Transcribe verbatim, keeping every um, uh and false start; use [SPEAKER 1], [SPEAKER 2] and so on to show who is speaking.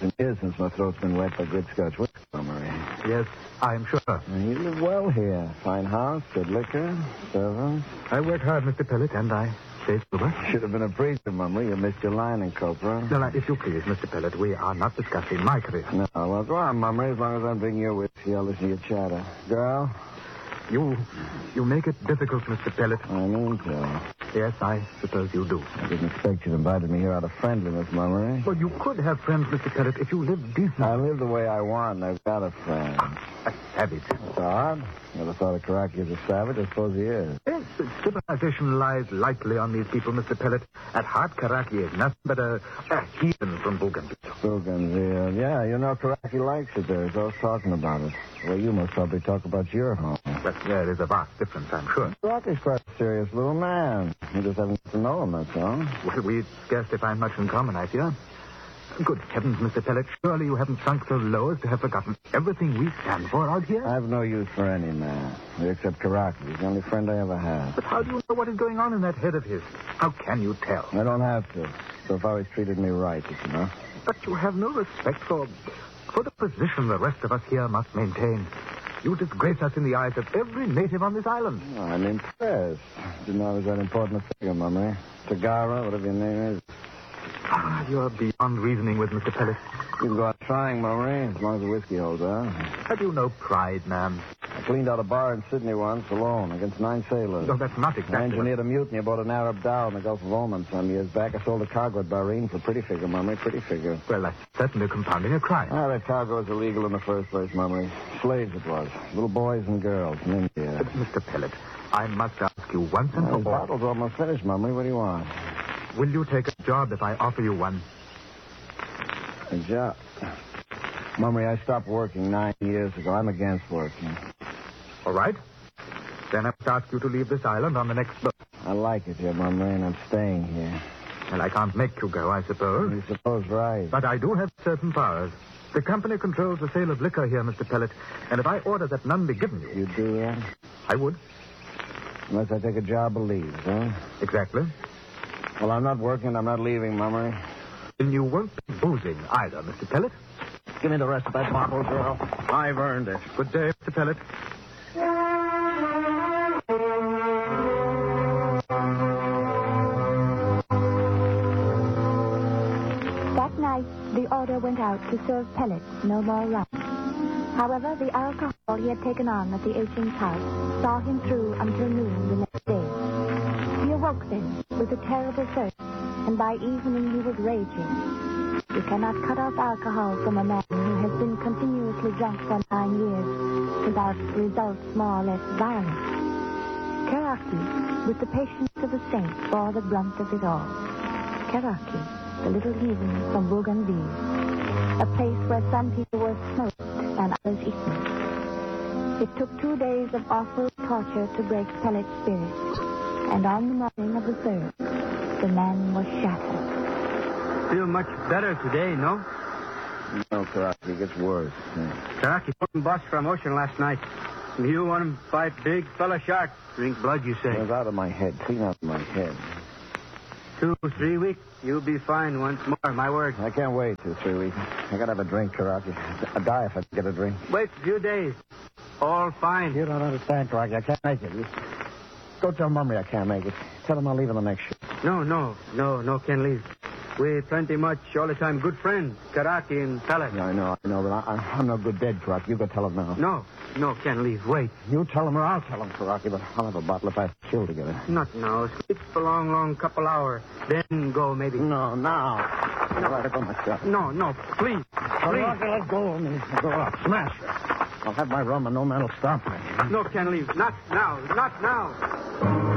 [SPEAKER 1] been years since my throat's been wet by good Scotch whiskey, Mummery.
[SPEAKER 2] Yes, I'm sure.
[SPEAKER 1] You live well here. Fine house, good liquor, servants.
[SPEAKER 2] I work hard, Mister Pellet, and I stay sober.
[SPEAKER 1] Should have been a preacher, Mummery. You missed your line in Copra.
[SPEAKER 2] No, no, if you please, Mister Pellet, we are not discussing my career.
[SPEAKER 1] No, well, go on, Mummery. As long as I'm drinking your whiskey, I'll listen to your chatter. Girl?
[SPEAKER 2] You, you make it difficult, Mister Pellet.
[SPEAKER 1] I mean to.
[SPEAKER 2] Yes, I suppose you do.
[SPEAKER 1] I didn't expect you to invite me here out of friendliness, Mummery.
[SPEAKER 2] Well, you could have friends, Mister Pellet, if you lived decent.
[SPEAKER 1] I live the way I want, and I've got a friend.
[SPEAKER 2] A savage.
[SPEAKER 1] It's odd. Never thought of Karaki as a savage. I suppose he is.
[SPEAKER 2] Yes, civilization lies lightly on these people, Mister Pellet. At heart, Karaki is nothing but a, a heathen from Bougainville.
[SPEAKER 1] Bougainville. Yeah, you know, Karaki likes it there. He's always talking about it. Well, you must probably talk about your home.
[SPEAKER 2] But there is a vast difference, I'm sure.
[SPEAKER 1] Karaki's quite a serious little man. You just haven't got to know him, that's all.
[SPEAKER 2] Well, we scarcely find much in common, I fear. Good heavens, Mister Pellet, surely you haven't sunk so low as to have forgotten everything we stand for out here?
[SPEAKER 1] I've no use for any man, except Karaki. He's the only friend I ever had.
[SPEAKER 2] But how do you know what is going on in that head of his? How can you tell?
[SPEAKER 1] I don't have to. So far, he's treated me right, you know.
[SPEAKER 2] But you have no respect for... for the position the rest of us here must maintain. You disgrace us in the eyes of every native on this island.
[SPEAKER 1] Oh, I'm impressed. Didn't know I was that important a figure, Mummy. Tagara, whatever your name is.
[SPEAKER 2] Ah, you're beyond reasoning with Mister Pellet.
[SPEAKER 1] You can go on trying, Mummy, as long as the whiskey holds out.
[SPEAKER 2] Have you no pride, ma'am?
[SPEAKER 1] I cleaned out a bar in Sydney once, alone, against nine sailors.
[SPEAKER 2] No, that's not exactly...
[SPEAKER 1] I engineered a mutiny aboard an Arab dhow in the Gulf of Oman some years back. I sold a cargo at Bahrain for pretty figure, Mummy, pretty figure.
[SPEAKER 2] Well, that's certainly compounding a crime.
[SPEAKER 1] Ah, that cargo was illegal in the first place, Mummy. Slaves it was. Little boys and girls in India.
[SPEAKER 2] But, Mister Pellet, I must ask you once and
[SPEAKER 1] Well, the
[SPEAKER 2] for all.
[SPEAKER 1] bottle's almost finished, Mummy. What do you want?
[SPEAKER 2] Will you take a job if I offer you one?
[SPEAKER 1] A job? Mummy, I stopped working nine years ago. I'm against working.
[SPEAKER 2] All right. Then I must ask you to leave this island on the next boat.
[SPEAKER 1] I like it here, Mummy, and I'm staying here.
[SPEAKER 2] Well, I can't make you go, I suppose.
[SPEAKER 1] You suppose right.
[SPEAKER 2] But I do have certain powers. The company controls the sale of liquor here, Mister Pellet. And if I order that none be given you...
[SPEAKER 1] You do that?
[SPEAKER 2] I would.
[SPEAKER 1] Unless I take a job of leave, huh?
[SPEAKER 2] Exactly.
[SPEAKER 1] Well, I'm not working. I'm not leaving, Mummy.
[SPEAKER 2] Then you won't be boozing either, Mister Pellet.
[SPEAKER 1] Give me the rest of that bottle, girl. I've earned it.
[SPEAKER 2] Good day, Mister Pellet.
[SPEAKER 3] That night, the order went out to serve Pellets no more rum. However, the alcohol he had taken on at the agent's house saw him through until noon the next day. He awoke then with a terrible thirst, and by evening he was raging. You cannot cut off alcohol from a man who has been continuously drunk for nine years without results more or less violent. Karaki, with the patience of a saint, bore the brunt of it all. Karaki, the little heathen from Bougainville, a place where some people were smoked and others eaten. It took two days of awful torture to break Pellet's spirit, and on the morning of the third, the man was shattered.
[SPEAKER 4] Feel much better today, no?
[SPEAKER 1] No, Karaki, it gets worse.
[SPEAKER 4] Karaki put him bust from ocean last night. And you want him fight big fella shark. Drink blood, you
[SPEAKER 1] It
[SPEAKER 4] say.
[SPEAKER 1] was out of my head. Clean out of my head.
[SPEAKER 4] Two, three weeks, you'll be fine once more, my word.
[SPEAKER 1] I can't wait two, three weeks. I gotta have a drink, Karaki. I'd die if I get a drink.
[SPEAKER 4] Wait a few days. All fine.
[SPEAKER 1] You don't understand, Karaki. I can't make it. You... Go tell Mummy I can't make it. Tell him I'll leave in the next shift.
[SPEAKER 4] No, no, no, no, can't leave. We plenty much, all the time, good friends, Karaki and Pellet.
[SPEAKER 1] Yeah, I know, I know, but I, I, I'm no good dead, Karaki. You go tell him now.
[SPEAKER 4] No, no, can't leave. Wait.
[SPEAKER 1] You tell him or I'll tell him, Karaki, but I'll have a bottle if I chill together.
[SPEAKER 4] Not now. Sleep for a long, long couple hours. Then go, maybe.
[SPEAKER 1] No, now. No. Right, I go myself.
[SPEAKER 4] No, no, please. Please.
[SPEAKER 1] Karaki, let go of me. Go out. Smash. I'll have my rum and no man will stop me.
[SPEAKER 4] No, can't leave. Not now. Not now.